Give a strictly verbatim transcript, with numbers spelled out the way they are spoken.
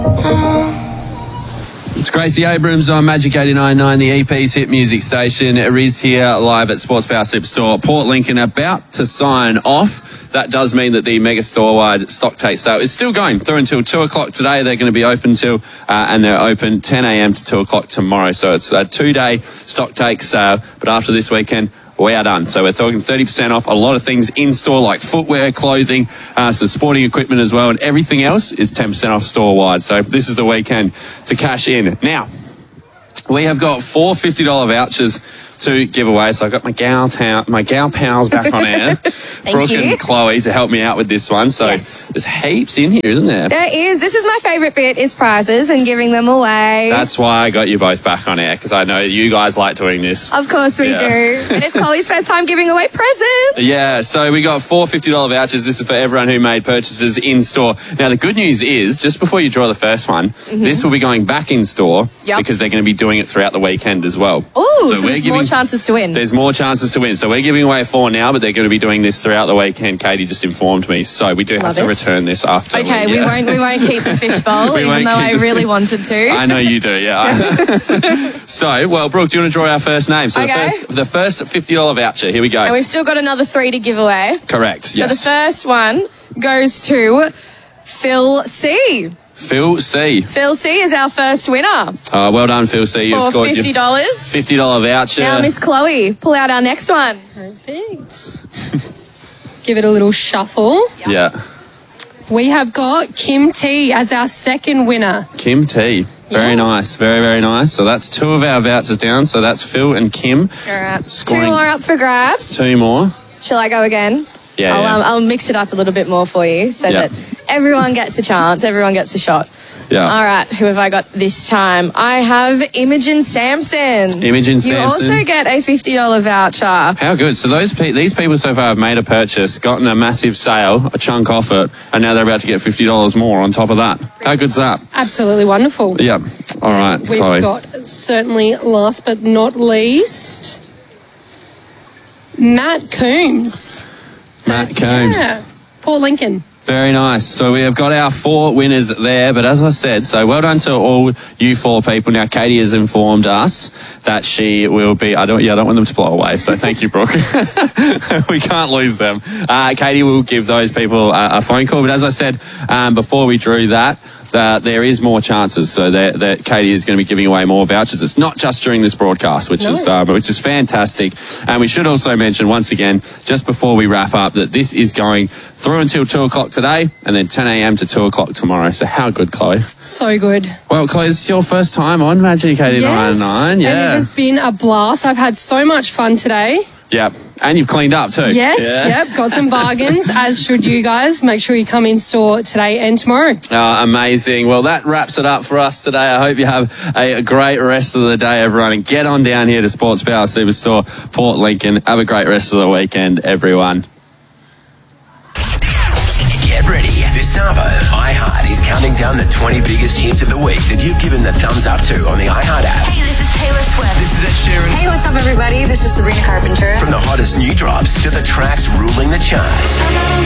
It's Gracie Abrams on Magic eighty-nine point nine, the E P's hit music station. Riz here live at Sports Power Superstore, Port Lincoln, about to sign off. That does mean that the mega store-wide stock take sale is still going through until two o'clock today. They're going to be open till, uh, and they're open ten a.m. to two o'clock tomorrow. So it's a two-day stock take sale. But after this weekend, we are done. So we're talking thirty percent off a lot of things in store, like footwear, clothing, uh, some sporting equipment as well, and everything else is ten percent off store-wide. So this is the weekend to cash in. Now, we have got four fifty dollars vouchers to give away. So I've got my gal, ta- my gal pals back on air, Brooke you. and Chloe, to help me out with this one. So Yes. there's heaps in here, isn't there? There is. This is my favourite bit, is prizes and giving them away. That's why I got you both back on air, because I know you guys like doing this. Of course we Yeah. do. And it's Chloe's first time giving away presents. Yeah, so we got four fifty dollars vouchers. This is for everyone who made purchases in store. Now, the good news is, just before you draw the first one, mm-hmm. this will be going back in store Yep. because they're going to be doing it throughout the weekend as well. Ooh, so, there's more chances to win. There's more chances to win. So we're giving away four now, but they're going to be doing this throughout the weekend. Katie just informed me. So we do have Love to it. return this after. Okay, we, we yeah. won't we won't keep the fishbowl, We even won't though I keep the- really wanted to. I know you do, yeah. So, well, Brooke, do you want to draw our first name? So Okay. the first, the first fifty dollars voucher. Here we go. And we've still got another three to give away. Correct, So yes. the first one goes to Phil C. Phil C. Phil C is our first winner Uh, well done, Phil C. You've for scored fifty your dollars. fifty dollars voucher. Now, Miss Chloe, pull out our next one. Perfect. Give it a little shuffle. Yeah. We have got Kim T as our second winner. Kim T. Very Yeah. nice. Very, very nice. So that's two of our vouchers down. So that's Phil and Kim. All right. Scoring Two more up for grabs. Two more. Shall I go again? Yeah, I'll, yeah. Um, I'll mix it up a little bit more for you so Yeah. that everyone gets a chance, everyone gets a shot. Yeah. All right, who have I got this time? I have Imogen Sampson. Imogen You Sampson. also get a fifty dollars voucher. How good. So those pe- these people so far have made a purchase, gotten a massive sale, a chunk off it, and now they're about to get fifty dollars more on top of that. How good's that? Absolutely wonderful. Yeah. All right, We've Chloe. got, certainly last but not least, Matt Coombs. Matt Coombs. Yeah. Port Lincoln. Very nice. So we have got our four winners there, but as I said, so well done to all you four people. Now, Katie has informed us that she will be, I don't, yeah, I don't want them to blow away, so thank you, Brooke. We can't lose them. Uh, Katie will give those people a, a phone call, but as I said, um, before we drew that, that there is more chances, so that, that Katie is going to be giving away more vouchers. It's not just during this broadcast, which No. is uh, which is fantastic. And we should also mention once again, just before we wrap up, that this is going through until two o'clock today, and then ten a.m. to two o'clock tomorrow. So how good, Chloe? So good. Well, Chloe, this is your first time on Magic eighty-nine point nine. And it Yeah, has been a blast. I've had so much fun today. yeah, and you've cleaned up too. Yes, Yeah. yep, got some bargains, as should you guys. Make sure you come in store today and tomorrow. Uh, amazing. Well, that wraps it up for us today. I hope you have a great rest of the day, everyone, and get on down here to Sports Power Superstore, Port Lincoln. Have a great rest of the weekend, everyone. Get ready. This Sabo, iHeart is counting down the twenty biggest hits of the week that you've given the thumbs up to on the iHeart app. Hey, this is Taylor Swift. This is Ed Sheeran. Hey, what's up, everybody? This is Sabrina Carpenter. From the hottest new drops to the tracks ruling the charts.